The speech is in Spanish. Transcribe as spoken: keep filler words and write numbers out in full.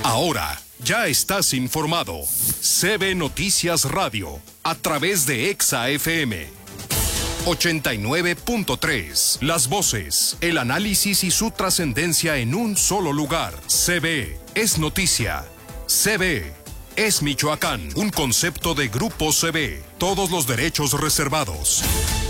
Ahora ya estás informado. C B Noticias Radio, a través de Exa F M ochenta y nueve punto tres. Las voces, el análisis y su trascendencia en un solo lugar. C B es noticia. C B es Michoacán. Un concepto de Grupo C B. Todos los derechos reservados.